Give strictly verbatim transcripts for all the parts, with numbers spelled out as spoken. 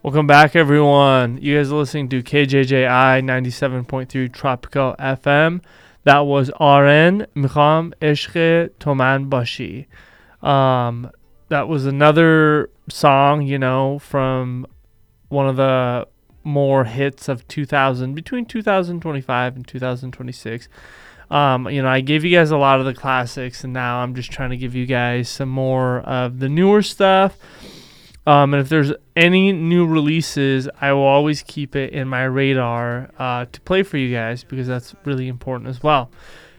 Welcome back, everyone. You guys are listening to K J J I ninety-seven point three Tropical F M. That was R N Mikham Ishq Toman Bashi. Um, that was another song, you know, from one of the more hits of two thousand, between two thousand twenty-five and two thousand twenty-six. Um, you know, I gave you guys a lot of the classics, and now I'm just trying to give you guys some more of the newer stuff. Um, and if there's any new releases, I will always keep it in my radar uh, to play for you guys, because that's really important as well.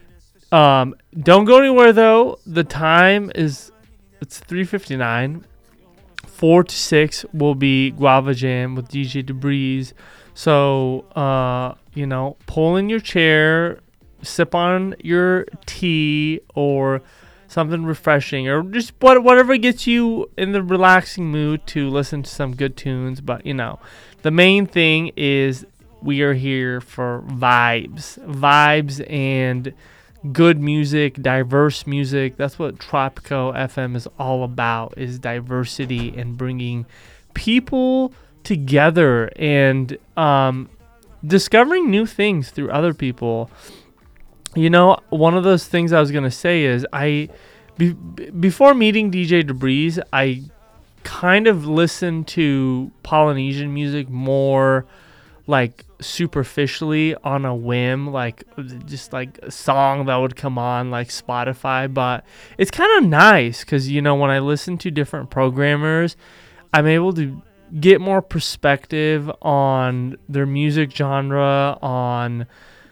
Um, don't go anywhere, though. The time is, it's three fifty-nine. four to six will be Guava Jam with D J DeBreeze. So, uh, you know, pull in your chair, sip on your tea or something refreshing, or just what, whatever gets you in the relaxing mood to listen to some good tunes. But, you know, the main thing is we are here for vibes. Vibes and good music, diverse music. That's what Tropico F M is all about, is diversity and bringing people together and um, discovering new things through other people. You know, one of those things I was going to say is I, be, before meeting D J DeBreeze, I kind of listened to Polynesian music more like superficially on a whim, like just like a song that would come on like Spotify. But it's kind of nice because, you know, when I listen to different programmers, I'm able to get more perspective on their music genre, on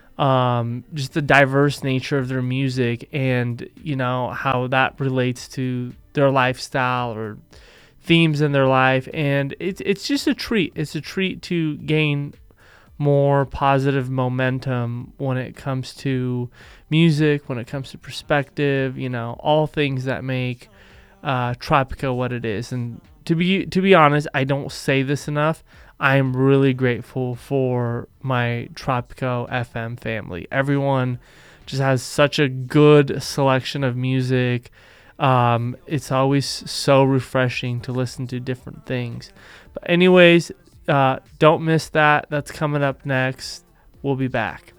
um just the diverse nature of their music, and you know how that relates to their lifestyle or themes in their life. And it's it's just a treat. It's a treat to gain more positive momentum when it comes to music, when it comes to perspective, you know, all things that make uh Tropico what it is. And to be to be honest, I don't say this enough, I'm really grateful for my Tropico F M family. Everyone just has such a good selection of music. Um, it's always so refreshing to listen to different things. But anyways, uh, don't miss that. That's coming up next. We'll be back.